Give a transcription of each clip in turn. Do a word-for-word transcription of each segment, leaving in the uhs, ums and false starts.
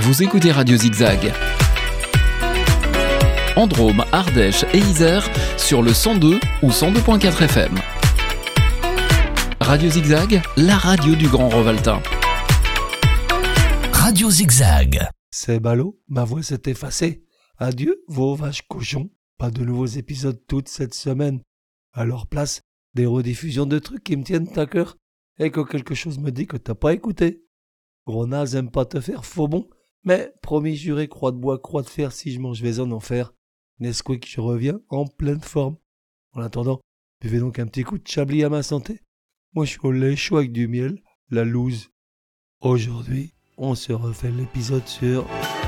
Vous écoutez Radio Zigzag. En Drôme, Ardèche et Isère sur le cent deux ou cent deux virgule quatre F M. Radio Zigzag, la radio du Grand Rovaltain. Radio Zigzag. C'est ballot, ma voix s'est effacée. Adieu, vos vaches cochons. Pas de nouveaux épisodes toute cette semaine. À leur place, des rediffusions de trucs qui me tiennent à cœur et que quelque chose me dit que t'as pas écouté. Gros naze aime pas te faire faux bon, mais promis juré, croix de bois, croix de fer, si je mange vais en enfer. Nesquik, je reviens en pleine forme. En attendant, buvez donc un petit coup de chablis à ma santé. Moi je suis au lait chaud avec du miel, la loose. Aujourd'hui, on se refait l'épisode sur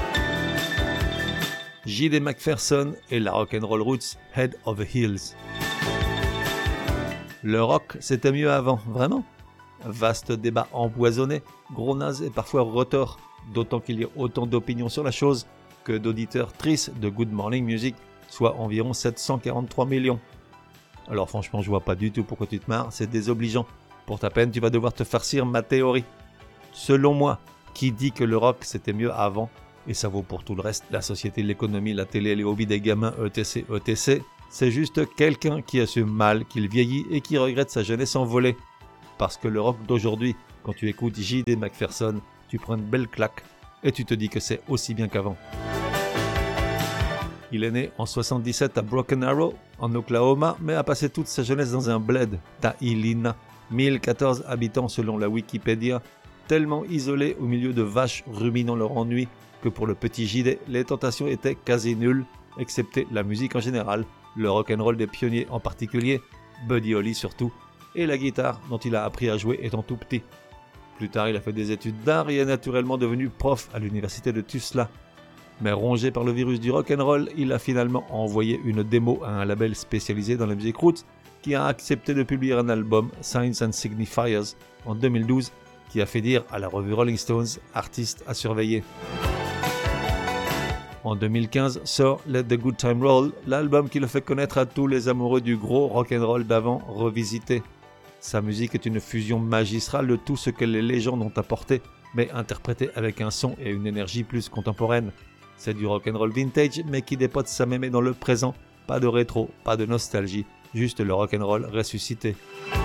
J D McPherson et la Rock'n'Roll Roots, Head Over Heels. Le rock, c'était mieux avant, vraiment. Vaste débat empoisonné, gros naze et parfois retors, d'autant qu'il y a autant d'opinions sur la chose que d'auditeurs tristes de Good Morning Music, soit environ sept cent quarante-trois millions. Alors franchement, je vois pas du tout pourquoi tu te marres, c'est désobligeant. Pour ta peine, tu vas devoir te farcir ma théorie. Selon moi, qui dit que le rock c'était mieux avant, et ça vaut pour tout le reste, la société, l'économie, la télé, les hobbies des gamins, et cetera, et cetera, c'est juste quelqu'un qui assume mal, qu'il vieillit et qui regrette sa jeunesse envolée. Parce que le rock d'aujourd'hui, quand tu écoutes J D McPherson, tu prends une belle claque et tu te dis que c'est aussi bien qu'avant. Il est né en soixante-dix-sept à Broken Arrow, en Oklahoma, mais a passé toute sa jeunesse dans un bled, Tahilina, mille quatorze habitants selon la Wikipédia, tellement isolés au milieu de vaches ruminant leur ennui que pour le petit J D, les tentations étaient quasi nulles, excepté la musique en général, le rock'n'roll des pionniers en particulier, Buddy Holly surtout, et la guitare dont il a appris à jouer étant tout petit. Plus tard, il a fait des études d'art et est naturellement devenu prof à l'université de Tulsa. Mais rongé par le virus du rock'n'roll, il a finalement envoyé une démo à un label spécialisé dans la musique roots qui a accepté de publier un album, Signs and Signifiers, en deux mille douze, qui a fait dire à la revue Rolling Stones « artiste à surveiller ». En deux mille quinze sort Let the Good Time Roll, l'album qui le fait connaître à tous les amoureux du gros rock'n'roll d'avant revisité. Sa musique est une fusion magistrale de tout ce que les légendes ont apporté, mais interprété avec un son et une énergie plus contemporaine. C'est du rock'n'roll vintage, mais qui dépote sa mémé dans le présent. Pas de rétro, pas de nostalgie, juste le rock'n'roll ressuscité.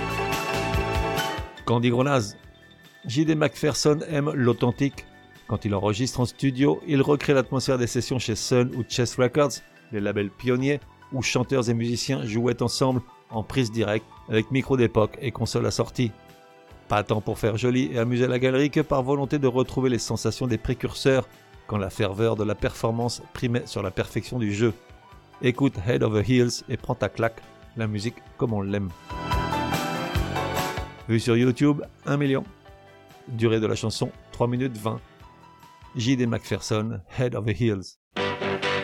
Candy Gronaz. J D McPherson aime l'authentique. Quand il enregistre en studio, il recrée l'atmosphère des sessions chez Sun ou Chess Records, les labels pionniers, où chanteurs et musiciens jouaient ensemble en prise directe, avec micro d'époque et console assortie. Pas tant pour faire joli et amuser la galerie que par volonté de retrouver les sensations des précurseurs, quand la ferveur de la performance primait sur la perfection du jeu. Écoute Head Over Heels et prends ta claque, la musique comme on l'aime. Vue sur YouTube, un million. Durée de la chanson, trois minutes vingt. J D McPherson, Head Over Heels.